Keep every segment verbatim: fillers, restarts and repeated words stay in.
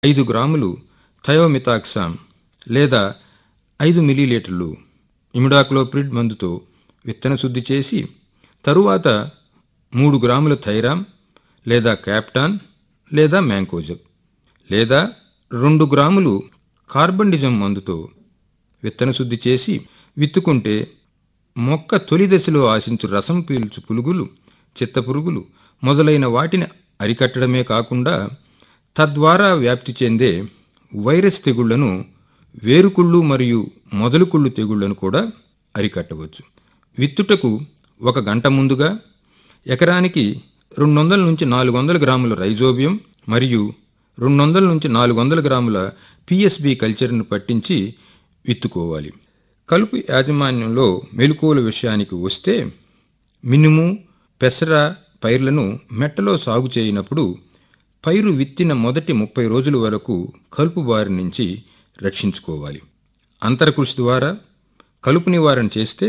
ఐదు గ్రాములు థయోమితాక్సామ్ లేదా ఐదు మిల్లీలీటర్లు ఇమిడాక్లోప్రిడ్ మందుతో విత్తన శుద్ధి చేసి తరువాత మూడు గ్రాముల థైరామ్ లేదా క్యాప్టాన్ లేదా మ్యాంకోజబ్ లేదా రెండు గ్రాములు కార్బండిజం మందుతో విత్తన శుద్ధి చేసి విత్తుకుంటే మొక్క తొలి దశలో ఆశించు రసం పీల్చు పురుగులు, చిత్తపురుగులు మొదలైన వాటిని అరికట్టడమే కాకుండా తద్వారా వ్యాప్తి చెందే వైరస్ తెగుళ్లను, వేరుకుళ్ళు మరియు మొదలుకుళ్ళు తెగుళ్లను కూడా అరికట్టవచ్చు. విత్తుటకు ఒక గంట ముందుగా ఎకరానికి రెండు వందల నుంచి నాలుగు వందల గ్రాముల రైజోబియం మరియు రెండు వందల నుంచి నాలుగు వందల గ్రాముల పిఎస్బి కల్చర్ను పట్టించి విత్తుకోవాలి. కలుపు యాజమాన్యంలో మెలకువల విషయానికి వస్తే మినుము, పెసర పైర్లను మెట్టలో సాగు చేయనప్పుడు పైరు విత్తిన మొదటి ముప్పై రోజుల వరకు కలుపు బారి నుంచి రక్షించుకోవాలి. అంతరకృషి ద్వారా కలుపు నివారణ చేస్తే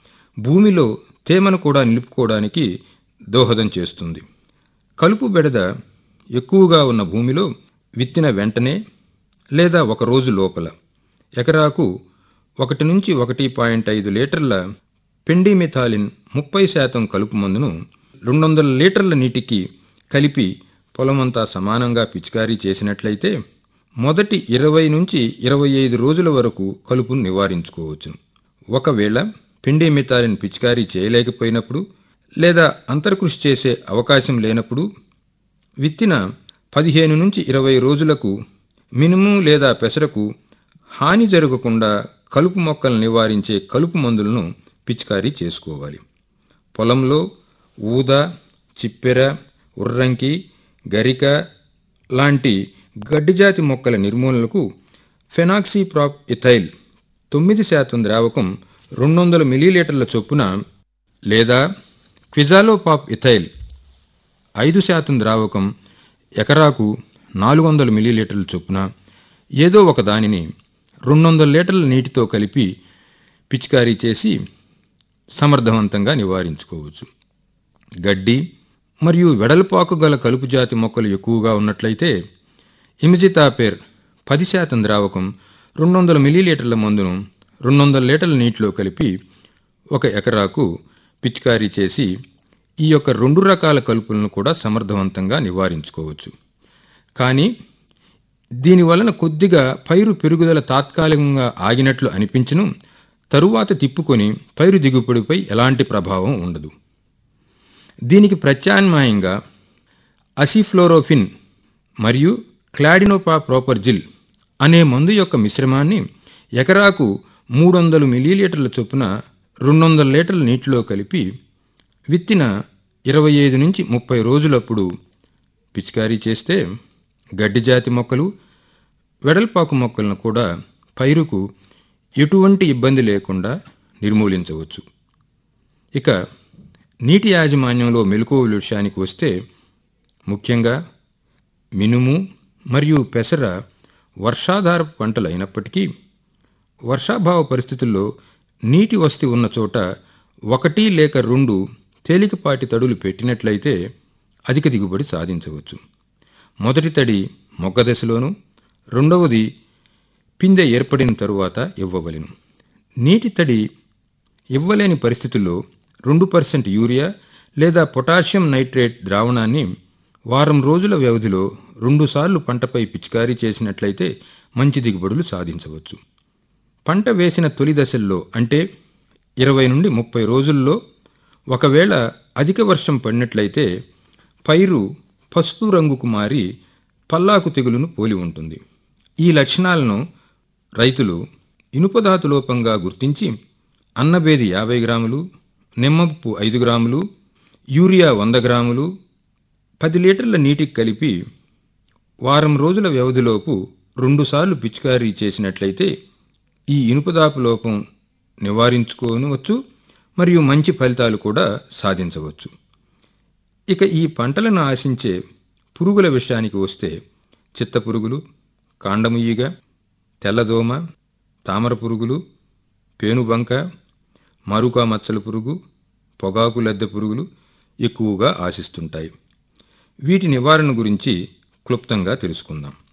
భూమిలో తేమను కూడా నిలుపుకోవడానికి దోహదం చేస్తుంది. కలుపు బెడద ఎక్కువగా ఉన్న భూమిలో విత్తిన వెంటనే లేదా ఒక రోజు లోపల ఎకరాకు ఒకటి నుంచి ఒకటి పాయింట్ ఐదు లీటర్ల పెండిమిథాలిన్ ముప్పై శాతం కలుపు మందును రెండు వందల లీటర్ల నీటికి కలిపి పొలమంతా సమానంగా పిచికారీ చేసినట్లయితే మొదటి ఇరవై నుంచి ఇరవై ఐదు రోజుల వరకు కలుపును నివారించుకోవచ్చు. ఒకవేళ పెండిమిథాలిన్ పిచికారీ చేయలేకపోయినప్పుడు లేదా అంతర్కృషి చేసే అవకాశం లేనప్పుడు విత్తిన పదిహేను నుంచి ఇరవై రోజులకు మినుము లేదా పెసరకు హాని జరగకుండా కలుపు మొక్కలను నివారించే కలుపు మందులను పిచికారీ చేసుకోవాలి. పొలంలో ఊద, చిప్పెర, ఉర్రంకి, గరిక లాంటి గడ్డిజాతి మొక్కల నిర్మూలనకు ఫెనాక్సీప్రాప్ ఇథైల్ తొమ్మిది శాతం ద్రావకం రెండు వందల మిల్లీలీటర్ల చొప్పున లేదా క్విజాలోపాప్ ఇథైల్ ఐదు శాతం ద్రావకం ఎకరాకు నాలుగు వందల మిల్లీలీటర్ల చొప్పున ఏదో ఒక దానిని రెండు వందల లీటర్ల నీటితో కలిపి పిచికారీ చేసి సమర్థవంతంగా నివారించుకోవచ్చు. గడ్డి మరియు వెడల్పాకు గల కలుపు జాతి మొక్కలు ఎక్కువగా ఉన్నట్లయితే ఇమిజితాపేర్ పది శాతం ద్రావకం రెండు వందల మిల్లీలీటర్ల మందును రెండు వందల లీటర్ల నీటిలో కలిపి ఒక ఎకరాకు పిచికారీ చేసి ఈ యొక్క రెండు రకాల కలుపులను కూడా సమర్థవంతంగా నివారించుకోవచ్చు. కానీ దీనివలన కొద్దిగా పైరు పెరుగుదల తాత్కాలికంగా ఆగినట్లు అనిపించును, తరువాత తిప్పుకొని పైరు దిగుబడిపై ఎలాంటి ప్రభావం ఉండదు. దీనికి ప్రత్యామ్నాయంగా అసిఫ్లోరోఫిన్ మరియు క్లాడినోపా ప్రోపర్జిల్ అనే మందు యొక్క మిశ్రమాన్ని ఎకరాకు మూడు వందల మిల్లీలీటర్ల చొప్పున రెండు వందల లీటర్ల నీటిలో కలిపి విత్తిన ఇరవై ఐదు నుంచి ముప్పై రోజులప్పుడు పిచికారీ చేస్తే గడ్డి జాతి మొక్కలు, వెడల్పాకు మొక్కలను కూడా పైరుకు ఎటువంటి ఇబ్బంది లేకుండా నిర్మూలించవచ్చు. ఇక నీటి యాజమాన్యంలో మెలకువల విషయానికి వస్తే ముఖ్యంగా మినుము మరియు పెసర వర్షాధార పంటలు అయినప్పటికీ వర్షాభావ పరిస్థితుల్లో నీటి వసతి ఉన్న చోట ఒకటి లేక రెండు తేలికపాటి తడులు పెట్టినట్లయితే అధిక దిగుబడి సాధించవచ్చు. మొదటి తడి మొగ్గ దశలోను, రెండవది పిందె ఏర్పడిన తరువాత ఇవ్వవలెను. నీటి తడి ఇవ్వలేని పరిస్థితుల్లో రెండు పర్సెంట్ యూరియా లేదా పొటాషియం నైట్రేట్ ద్రావణాన్ని వారం రోజుల వ్యవధిలో రెండుసార్లు పంటపై పిచికారీ చేసినట్లయితే మంచి దిగుబడులు సాధించవచ్చు. పంట వేసిన తొలి దశల్లో అంటే ఇరవై నుండి ముప్పై రోజుల్లో ఒకవేళ అధిక వర్షం పడినట్లయితే పైరు పసుపు రంగుకు మారి పల్లాకు తెగులును పోలి ఉంటుంది. ఈ లక్షణాలను రైతులు ఇనుపధాతు లోపంగా గుర్తించి అన్నబేది యాభై గ్రాములు, నిమ్మప్పు ఐదు గ్రాములు, యూరియా వంద గ్రాములు పది లీటర్ల నీటికి కలిపి వారం రోజుల వ్యవధిలోపు రెండుసార్లు పిచికారీ చేసినట్లయితే ఈ ఇనుపదాపు లోపం నివారించుకోవచ్చు మరియు మంచి ఫలితాలు కూడా సాధించవచ్చు. ఇక ఈ పంటలను ఆశించే పురుగుల విషయానికి వస్తే చిత్తపురుగులు, కాండము ఈగ, తెల్లదోమ, తామర పురుగులు, పేనుబంక, మరుకా మచ్చల పురుగు, పొగాకు లద్దె పురుగులు ఎక్కువగా ఆశిస్తుంటాయి. వీటి నివారణ గురించి క్లుప్తంగా తెలుసుకుందాం.